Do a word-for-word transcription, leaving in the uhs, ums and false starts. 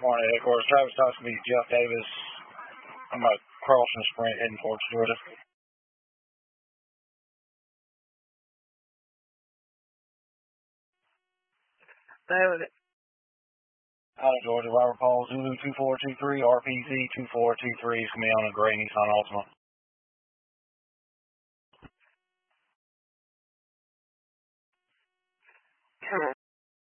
Morning, headquarters. Travis talks to me, Jeff Davis. I'm uh, crossing the Sprint heading towards Georgia. David. Out of Georgia, Robert Paul, Zulu two four two three, R P Z two four two three is going to be on a gray Nissan Altima.